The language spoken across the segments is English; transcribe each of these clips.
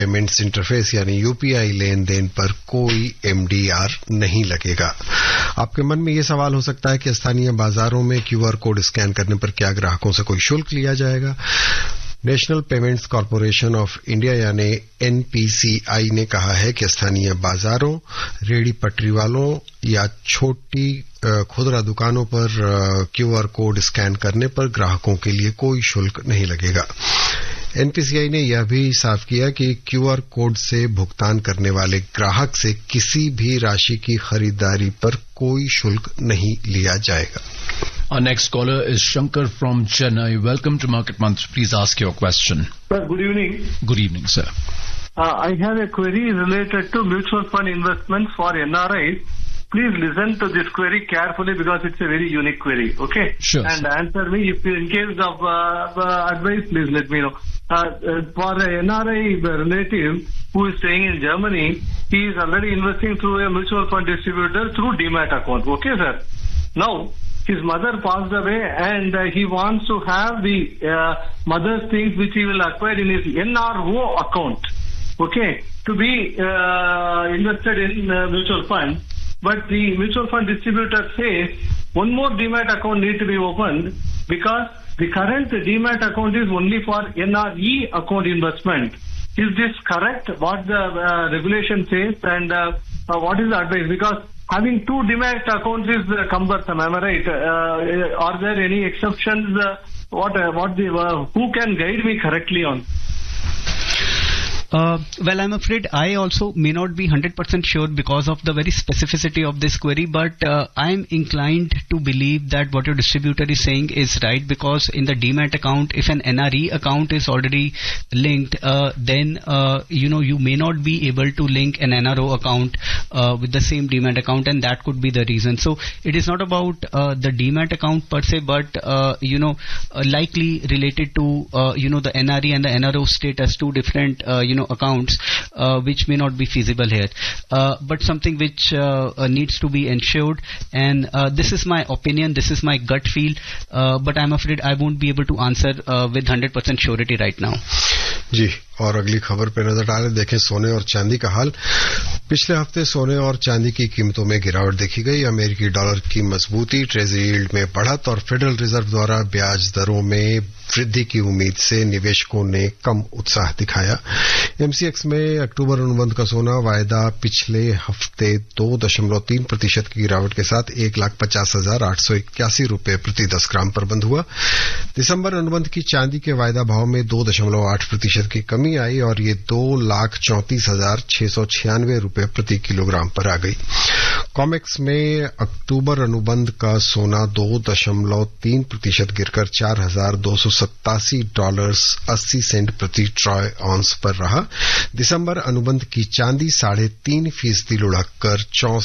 Payments interface यानी UPI लेन then पर कोई एमडीआर नहीं लगेगा। आपके मन में यह सवाल हो सकता है कि स्थानीय बाजारों में क्यूआर कोड स्कैन करने पर क्या ग्राहकों से कोई शुल्क लिया जाएगा? National payments corporation of India यानी एनपीसीआई ने कहा है कि स्थानीय बाजारों, रेहड़ी पटरी वालों या छोटी खुदरा दुकानों पर क्यूआर कोड स्कैन करने पर ग्राहकों के लिए कोई शुल्क नहीं लगेगा। एनपीसीआई ने यह भी साफ किया कि क्यूआर कोड से भुगतान करने वाले ग्राहक से किसी भी राशि की खरीदारी पर कोई शुल्क नहीं लिया जाएगा। Our next caller is Shankar from Chennai. Welcome to Market Month. Please ask your question. Sir, good evening. Good evening, sir. I have a query related to mutual fund investments for NRIs. Please listen to this query carefully because it's a very unique query, okay? Sure. And answer me. If in case of advice, please let me know. For a NRI relative who is staying in Germany, he is already investing through a mutual fund distributor through Demat account, okay, sir? Now, his mother passed away and he wants to have the mother's things which he will acquire in his NRO account, okay, to be invested in mutual fund. But the mutual fund distributor says one more Demat account need to be opened because the current Demat account is only for NRE account investment. Is this correct? What the regulation says and what is the advice? Because having two Demat accounts is cumbersome, am I right? Are there any exceptions? Who can guide me correctly on? Well, I'm afraid I also may not be 100% sure because of the very specificity of this query, but I'm inclined to believe that what your distributor is saying is right, because in the Demat account, if an NRE account is already linked, then you may not be able to link an NRO account with the same Demat account, and that could be the reason. So it is not about the Demat account per se, but likely related to the NRE and the NRO status, two different accounts which may not be feasible here, but something which needs to be ensured, and this is my opinion, this is my gut feel, but I'm afraid I won't be able to answer with 100% surety right now. जी, और अगली खबर पे नजर डालें, देखें सोने और चांदी का हाल। पिछले हफ्ते सोने और चांदी की कीमतों में गिरावट देखी गई। अमेरिकी डॉलर की मजबूती, ट्रेजरी यील्ड में बढ़त और फेडरल रिजर्व द्वारा ब्याज दरों में वृद्धि की उम्मीद से निवेशकों ने कम उत्साह दिखाया। एमसीएक्स में अक्टूबर अनुबंध का सोना वायदा पिछले हफ्ते 2.3% की गिरावट के साथ 1,50,881 रुपए प्रति 10 ग्राम पर बंद हुआ। दिसंबर अनुबंध की चांदी के वायदा भाव में 2.8% की कमी आई और ये 2,34,696 रुपए प्रति किलोग्राम पर आ गई। कॉमेक्स में अक्टूबर अनुबंध का सोना 2.3% गिरकर $4,287.80 प्रति ट्रॉय ऑन्स पर रहा। दिसंबर अनुबंध की चांदी 3.5% लुढ़ककर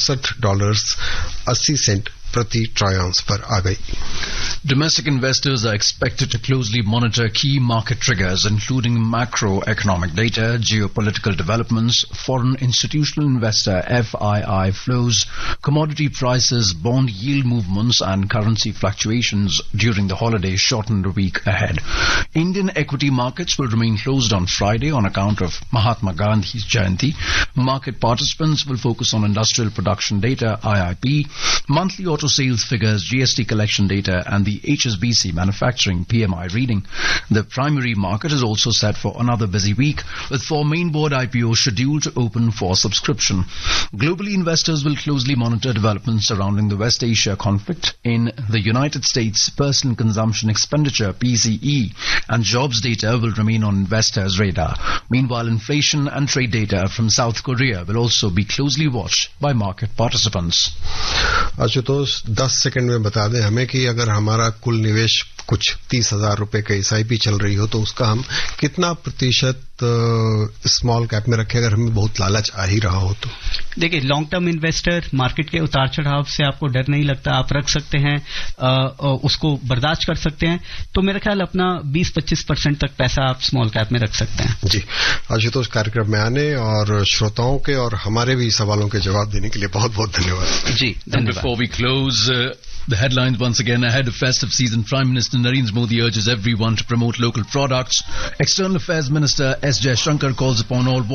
$64.80 प्रति ट्रॉय आउंस पर आ गई। Domestic investors are expected to closely monitor key market triggers, including macroeconomic data, geopolitical developments, foreign institutional investor FII flows, commodity prices, bond yield movements, and currency fluctuations during the holiday-shortened week ahead. Indian equity markets will remain closed on Friday on account of Mahatma Gandhi's Jayanti. Market participants will focus on industrial production data, IIP, monthly auto sales figures, GST collection data, and the HSBC manufacturing PMI reading. The primary market is also set for another busy week, with 4 main board IPOs scheduled to open for subscription. Globally, investors will closely monitor developments surrounding the West Asia conflict. In the United States, personal consumption expenditure, PCE, and jobs data will remain on investors' radar. Meanwhile, inflation and trade data from South Korea will also be closely watched by market participants. Ashutosh 10 second में बता दें हमें कि अगर हमारा कुल निवेश कुछ 30,000 रुपए का एसआईपी चल रही हो तो उसका हम कितना प्रतिशत स्मॉल कैप में रखें अगर हमें बहुत लालच आ ही रहा हो तो? देखिए, लॉन्ग टर्म इन्वेस्टर, मार्केट के उतार चढ़ाव से आपको डर नहीं लगता, आप रख सकते हैं, उसको बर्दाश्त कर सकते हैं, तो मेरा ख्याल अपना 20-25% तक पैसा आप स्मॉल कैप में रख सकते हैं। जी, आशुतोष कार्यक्रम में आने और श्रोताओं के और हमारे भी सवालों के जवाब देने के लिए बहुत बहुत धन्यवाद। जी, धन्यवाद। Before we close, the headlines once again. Ahead of festive season, Prime Minister Narendra Modi urges everyone to promote local products. External Affairs Minister S. Jaishankar calls upon all